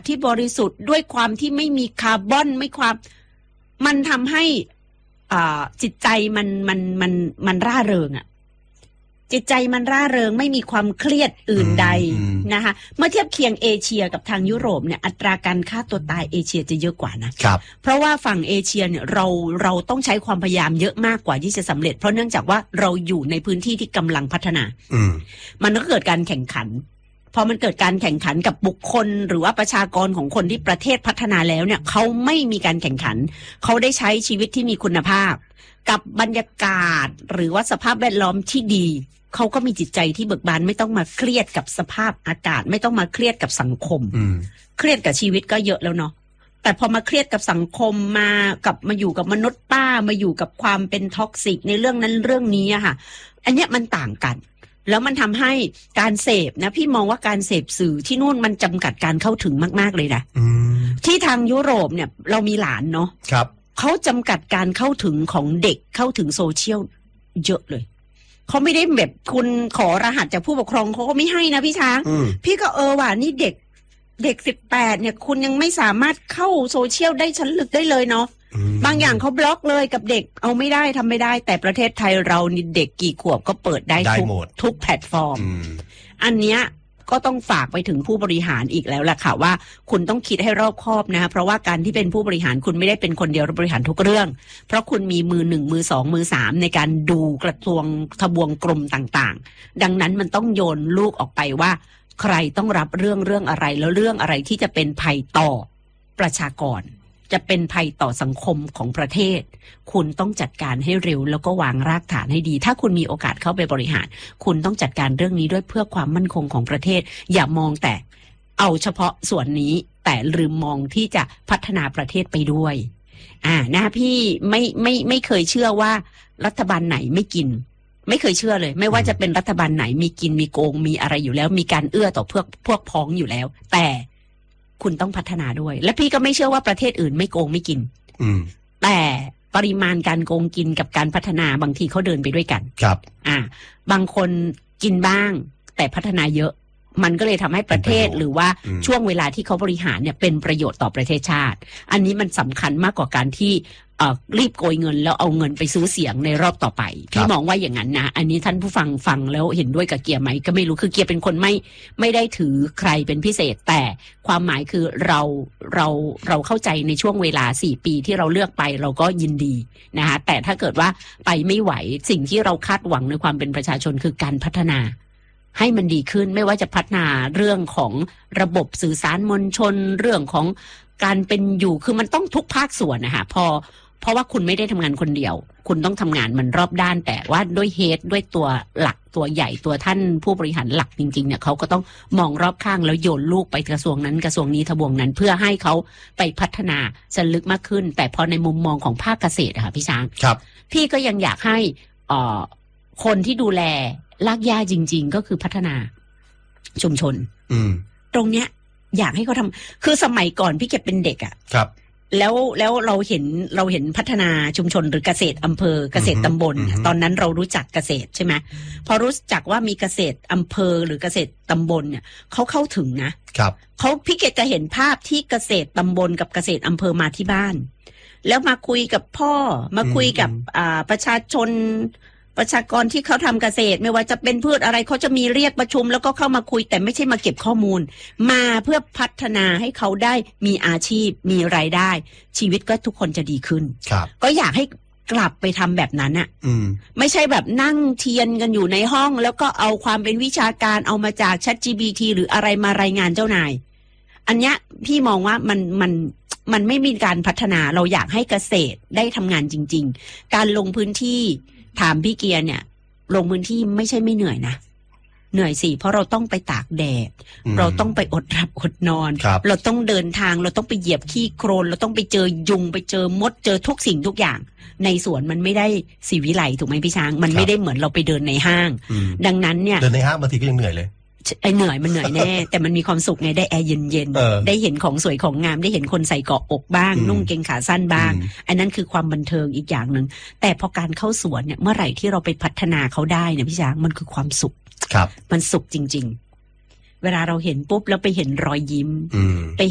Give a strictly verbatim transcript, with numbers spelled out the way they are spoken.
ที่บริสุทธิ์ด้วยความที่ไม่มีคาร์บอนไม่ความมันทำให้อ่าจิตใจมันมันมันมันร่าเริงอ่ะจิตใจมันร่าเริงไม่มีความเครียดอื่นใดนะคะเมื่อเทียบเคียงเอเชียกับทางยุโรปเนี่ยอัตราการฆ่าตัวตายเอเชียจะเยอะกว่านะครับเพราะว่าฝั่งเอเชียเนี่ยเราเราต้องใช้ความพยายามเยอะมากกว่าที่จะสำเร็จเพราะเนื่องจากว่าเราอยู่ในพื้นที่ที่กำลังพัฒนาอืมมันก็เกิดการแข่งขันพอมันเกิดการแข่งขันกับบุคคลหรือว่าประชากรของคนที่ประเทศพัฒนาแล้วเนี่ยเขาไม่มีการแข่งขันเขาได้ใช้ชีวิตที่มีคุณภาพกับบรรยากาศหรือว่าสภาพแวดล้อมที่ดีเขาก็มีจิตใจที่เบิกบานไม่ต้องมาเครียดกับสภาพอากาศไม่ต้องมาเครียดกับสังคมเครียดกับชีวิตก็เยอะแล้วเนาะแต่พอมาเครียดกับสังคมมากับมาอยู่กับมนุษย์ป้ามาอยู่กับความเป็นท็อกซิกในเรื่องนั้นเรื่องนี้อะค่ะอันเนี้ยมันต่างกันแล้วมันทำให้การเสพนะพี่มองว่าการเสพสื่อที่นู่นมันจำกัดการเข้าถึงมากๆเลยนะที่ทางยุโรปเนี่ยเรามีหลานเนาะครับเขาจำกัดการเข้าถึงของเด็กเข้าถึงโซเชียลเยอะเลยเขาไม่ได้แบบคุณขอรหัสจากผู้ปกครองเขาก็ไม่ให้นะพี่ช้างพี่ก็เออว่ะนี่เด็กเด็กสิบแปดเนี่ยคุณยังไม่สามารถเข้าโซเชียลได้ชั้นลึกได้เลยเนาะบางอย่างเขาบล็อกเลยกับเด็กเอาไม่ได้ทำไม่ได้แต่ประเทศไทยเรานี่เด็กกี่ขวบก็เปิดได้ทุกทุกแพลตฟอร์มอันเนี้ยก็ต้องฝากไปถึงผู้บริหารอีกแล้วล่ะค่ะว่าคุณต้องคิดให้รอบคอบนะเพราะว่าการที่เป็นผู้บริหารคุณไม่ได้เป็นคนเดียวบริหารทุกเรื่องเพราะคุณมีมือหนึ่งมือสองมือสามในการดูกระทรวงทบวงกรมต่างๆดังนั้นมันต้องโยนลูกออกไปว่าใครต้องรับเรื่องเรื่องอะไรแล้วเรื่องอะไรที่จะเป็นภัยต่อประชากรจะเป็นภัยต่อสังคมของประเทศคุณต้องจัดการให้เร็วแล้วก็วางรากฐานให้ดีถ้าคุณมีโอกาสเข้าไปบริหารคุณต้องจัดการเรื่องนี้ด้วยเพื่อความมั่นคงของประเทศอย่ามองแต่เอาเฉพาะส่วนนี้แต่ลืมมองที่จะพัฒนาประเทศไปด้วยอ่านะพี่ไม่ไม่ไม่เคยเชื่อว่ารัฐบาลไหนไม่กินไม่เคยเชื่อเลยไม่ว่าจะเป็นรัฐบาลไหนมีกินมีโกงมีอะไรอยู่แล้วมีการเอื้อต่อพวกพวกพ้องอยู่แล้วแต่คุณต้องพัฒนาด้วยและพี่ก็ไม่เชื่อว่าประเทศอื่นไม่โกงไม่กินแต่ปริมาณการโกงกินกับการพัฒนาบางทีเขาเดินไปด้วยกันครับอ่าบางคนกินบ้างแต่พัฒนาเยอะมันก็เลยทำให้ประเทศหรือว่าช่วงเวลาที่เขาบริหารเนี่ยเป็นประโยชน์ต่อประเทศชาติอันนี้มันสำคัญมากกว่าการที่เอ่อรีบโกยเงินแล้วเอาเงินไปซื้อเสียงในรอบต่อไปพี่มองว่าอย่างนั้นนะอันนี้ท่านผู้ฟังฟังแล้วเห็นด้วยกับเกียร์ไหมก็ไม่รู้คือเกียร์เป็นคนไม่ไม่ได้ถือใครเป็นพิเศษแต่ความหมายคือเราเราเราเข้าใจในช่วงเวลาสี่ปีที่เราเลือกไปเราก็ยินดีนะคะแต่ถ้าเกิดว่าไปไม่ไหวสิ่งที่เราคาดหวังในความเป็นประชาชนคือการพัฒนาให้มันดีขึ้นไม่ว่าจะพัฒนาเรื่องของระบบสื่อสารมวลชนเรื่องของการเป็นอยู่คือมันต้องทุกภาคส่วนนะคะพอเพราะว่าคุณไม่ได้ทำงานคนเดียวคุณต้องทำงานมันรอบด้านแต่ว่าด้วยเฮดด้วยตัวหลักตัวใหญ่ตัวท่านผู้บริหารหลักจริงๆเนี่ยเขาก็ต้องมองรอบข้างแล้วโยนลูกไปกระทรวงนั้นกระทรวงนี้ทบวงนั้นเพื่อให้เขาไปพัฒนาจะลึกมากขึ้นแต่พอในมุมมองของภาคเกษตรอะค่ะพี่ช้างครับพี่ก็ยังอยากให้อ่อคนที่ดูแลลากหญ้าจริงๆก็คือพัฒนาชุมชนอืมตรงเนี้ยอยากให้เขาทำคือสมัยก่อนพี่เก็บเป็นเด็กอ่ะครับแล้วแล้วเราเห็นเราเห็นพัฒนาชุมชนหรือเกษตรอำเภอเกษตรตำบลตอนนั้นเรารู้จักเกษตรใช่ไหมพอรู้จักว่ามีเกษตรอำเภอหรือเกษตรตำบลเนี่ยเขาเข้าถึงนะครับเขาพี่เกดจะเห็นภาพที่เกษตรตำบลกับเกษตรอำเภอมาที่บ้านแล้วมาคุยกับพ่อมาคุยกับอ่าประชาชนประชากรที่เขาทำเกษตรไม่ว่าจะเป็นพืชอะไรเขาจะมีเรียกประชุมแล้วก็เข้ามาคุยแต่ไม่ใช่มาเก็บข้อมูลมาเพื่อพัฒนาให้เขาได้มีอาชีพมีรายได้ชีวิตก็ทุกคนจะดีขึ้นก็อยากให้กลับไปทำแบบนั้นอ่ะไม่ใช่แบบนั่งเทียนกันอยู่ในห้องแล้วก็เอาความเป็นวิชาการเอามาจาก Chat จี พี ที หรืออะไรมารายงานเจ้านายอันเนี้ยพี่มองว่ามันมันมันไม่มีการพัฒนาเราอยากให้เกษตรได้ทำงานจริงๆการลงพื้นที่ถามพี่เกียร์เนี่ยลงพื้นที่ไม่ใช่ไม่เหนื่อยนะเหนื่อยสิเพราะเราต้องไปตากแดดเราต้องไปอดหลับอดนอนเราต้องเดินทางเราต้องไปเหยียบขี้โคลนเราต้องไปเจอยุงไปเจอมดเจอทุกสิ่งทุกอย่างในสวนมันไม่ได้สีวิไลถูกไหมพี่ช้างมันไม่ได้เหมือนเราไปเดินในห้างดังนั้นเนี่ยเดินในห้างบางทีก็ยังเหนื่อยเลยไอ้เหนื่อยมันเหนื่อยแน่แต่มันมีความสุขไงได้แอร์เย็นๆได้เห็นของสวยของงามได้เห็นคนใส่เกาะอกบ้างนุ่งเกงขาสั้นบ้างอันนั้นคือความบันเทิงอีกอย่างนึงแต่พอการเข้าสวนเนี่ยเมื่อไหร่ที่เราไปพัฒนาเขาได้เนี่ยพี่ช้างมันคือความสุขครับมันสุขจริงๆเวลาเราเห็นปุ๊บแล้วไปเห็นรอยยิ้มไป